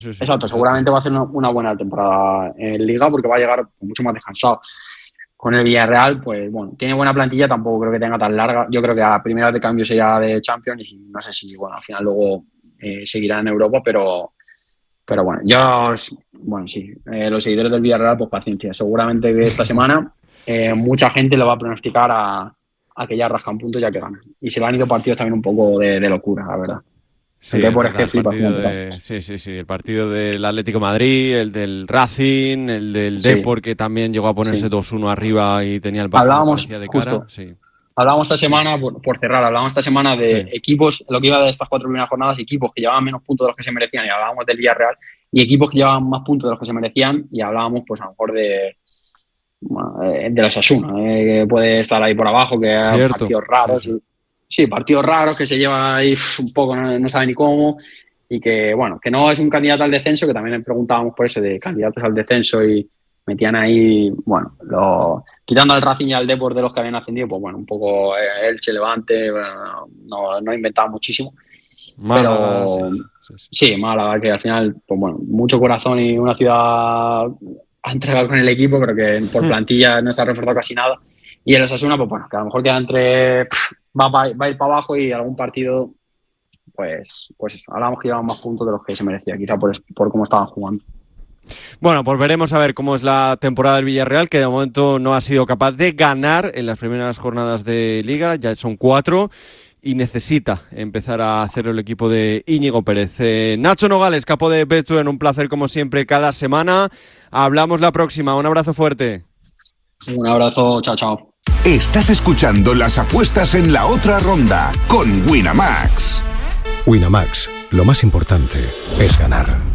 Sí, exacto, seguramente va a hacer una buena temporada en Liga porque va a llegar mucho más descansado. Con el Villarreal, pues bueno, tiene buena plantilla, tampoco creo que tenga tan larga. Yo creo que a primera de cambio sería de Champions y no sé si, bueno, al final luego seguirá en Europa, pero bueno, sí, los seguidores del Villarreal, pues paciencia. Seguramente que esta semana mucha gente lo va a pronosticar a que ya rascan puntos ya que ganan. Y se le han ido partidos también un poco de locura, la verdad. Sí, El es Depor es verdad, que flipa. el partido del Atlético de Madrid, el del Racing, el del Depor, que también llegó a ponerse 2-1 arriba y tenía el partido parecía de cara. Sí. Hablábamos esta semana, por cerrar, de equipos, lo que iba de estas 4 primeras jornadas, equipos que llevaban menos puntos de los que se merecían, y hablábamos del Villarreal, y equipos que llevaban más puntos de los que se merecían, y hablábamos, pues a lo mejor de la Osasuna, que puede estar ahí por abajo, que hay partidos raros. Sí, partidos raros que se lleva ahí un poco, no sabe ni cómo, y que, bueno, que no es un candidato al descenso, que también preguntábamos por eso, de candidatos al descenso, y metían ahí, bueno, quitando al Racing y al Depor de los que habían ascendido, pues bueno, un poco Elche, Levante, bueno, no inventaba muchísimo. Málaga, pero sí, Málaga, que al final, pues bueno, mucho corazón y una ciudad ha entregado con el equipo, creo que por plantilla no se ha reforzado casi nada. Y el Osasuna, pues bueno, que a lo mejor queda va a ir para abajo y algún partido, pues eso, hablábamos que llevaban más puntos de los que se merecía, quizá por cómo estaban jugando. Bueno, pues veremos a ver cómo es la temporada del Villarreal, que de momento no ha sido capaz de ganar en las primeras jornadas de Liga, ya son 4, y necesita empezar a hacerlo el equipo de Íñigo Pérez. Nacho Nogales, capo de Betuen, un placer como siempre cada semana. Hablamos la próxima, un abrazo fuerte. Un abrazo, chao. Estás escuchando las apuestas en la otra ronda con Winamax. Winamax, lo más importante es ganar.